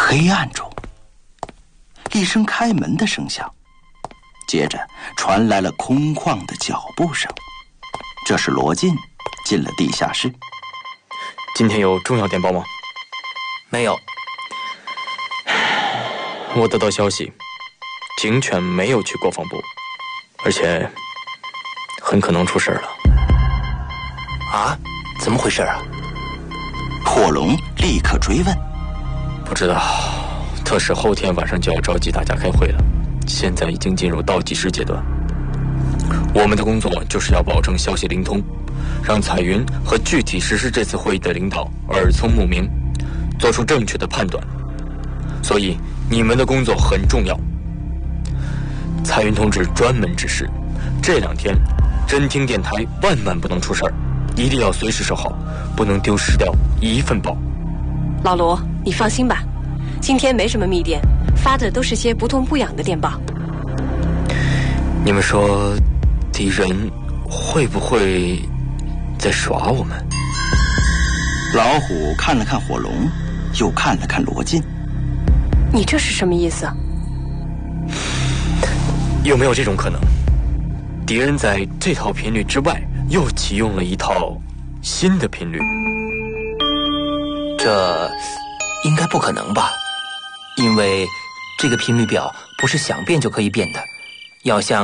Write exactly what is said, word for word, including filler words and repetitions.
黑暗中，一声开门的声响，接着传来了空旷的脚步声。这是罗晋进了地下室。 今天有重要电报吗？ 没有。 我得到消息，警犬没有去国防部，而且很可能出事了。 啊？怎么回事啊？ 火龙立刻追问。 不知道，特使后天晚上就要召集大家开会了，现在已经进入倒计时阶段。我们的工作就是要保证消息灵通，让彩云和具体实施这次会议的领导耳聪目明，做出正确的判断。所以你们的工作很重要。彩云同志专门指示，这两天真听电台万万不能出事儿，一定要随时守好，不能丢失掉一份报。 老罗，你放心吧，今天没什么密电，发的都是些不痛不痒的电报。 你们说敌人会不会在耍我们？ 老虎看了看火龙，又看了看罗晋。 你这是什么意思？ 有没有这种可能，敌人在这套频率之外又启用了一套新的频率？ 这应该不可能吧，因为这个频率表不是想变就可以变的，要像